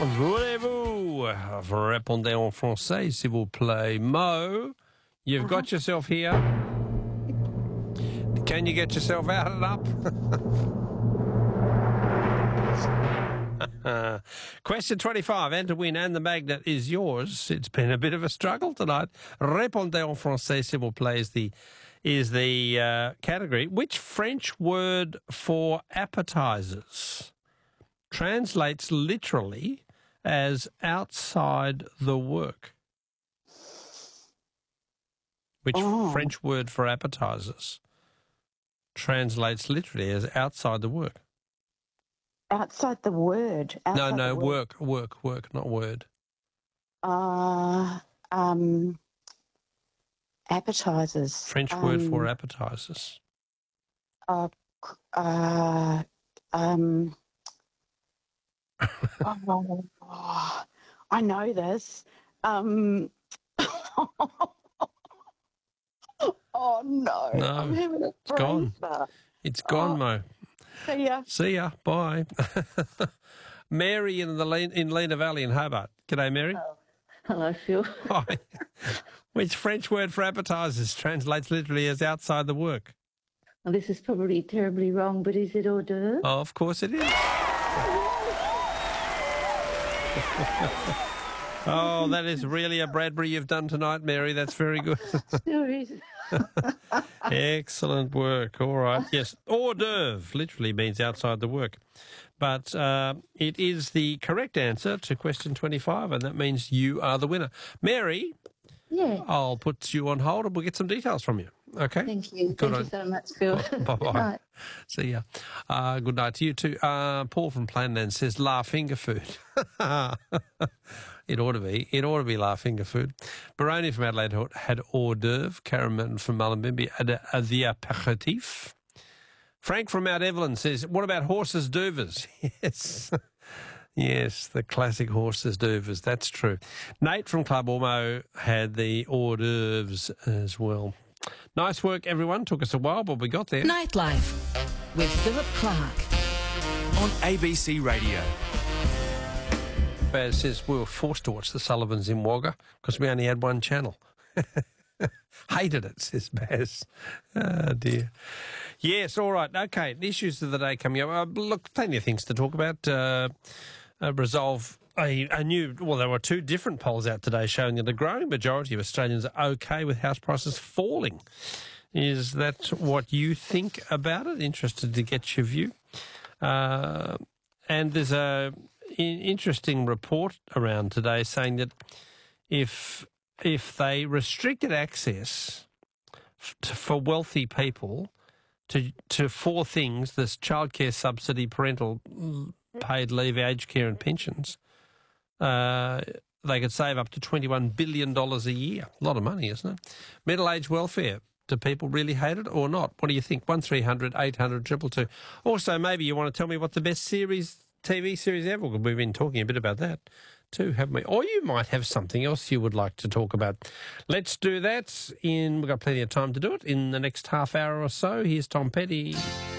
Voulez-vous répondez en français, s'il vous plaît. Mo, you've got yourself here. Can you get yourself out and up? Question 25. And to win, and the magnet is yours. It's been a bit of a struggle tonight. Répondez en français, s'il vous plaît, is the category. Which French word for appetizers translates literally as outside the work? Which French word for appetizers translates literally as outside the work? Outside the word. No, work, not word. Appetizers. French word for appetizers. I know this. Oh no! I'm having a it's gone. spurt. It's gone, Mo. See ya. See ya. Bye. Mary in Lena Valley in Hobart. G'day, Mary. Oh. Hello, Phil. Hi. Which French word for appetizers translates literally as outside the work? Well, this is probably terribly wrong, but is it hors d'oeuvre? Oh, of course it is. Oh, that is really a Bradbury you've done tonight, Mary. That's very good. Stories. Excellent work. All right. Yes, hors d'oeuvre literally means outside the work. But it is the correct answer to question 25, and that means you are the winner. Mary, Yeah. I'll put you on hold and we'll get some details from you. Okay? Thank you. Good Thank you so much, Phil. Bye-bye. Good night. See ya. Good night to you too. Paul from Planland says, La finger food. It ought to be. It ought to be La finger food. Baroni from Adelaide had hors d'oeuvre. Karen from Mullumbimby had the apéritif. Frank from Mount Evelyn says, what about horses d'oeuvres? Yes. Yes, the classic horses d'oeuvres. That's true. Nate from Club Ormo had the hors d'oeuvres as well. Nice work, everyone. Took us a while, but we got there. Nightlife with Philip Clark on ABC Radio. Baz says we were forced to watch the Sullivans in Wagga because we only had one channel. Hated it, says Baz. Oh, dear. Yes, all right. Okay, the issues of the day coming up. Look, plenty of things to talk about. Resolve a new... Well, there were two different polls out today showing that a growing majority of Australians are okay with house prices falling. Is that what you think about it? Interested to get your view. And there's an interesting report around today saying that if they restricted access for wealthy people to four things, this childcare subsidy, parental paid leave, aged care and pensions, they could save up to $21 billion a year. A lot of money, isn't it? Middle-aged welfare. Do people really hate it or not? What do you think? 1300 800 222. Also, maybe you want to tell me what the best TV series ever. We've been talking a bit about that too, haven't we? Or you might have something else you would like to talk about. Let's do that. We've got plenty of time to do it in the next half hour or so. Here's Tom Petty.